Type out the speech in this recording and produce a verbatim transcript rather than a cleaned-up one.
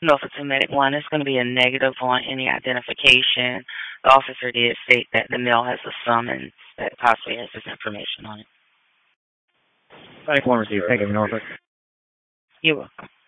Norfolk to Medic one, it's going to be a negative on any identification. The officer did state that the mail has a summons that possibly has this information on it. Medic one received. Thank you, Norfolk. You're welcome.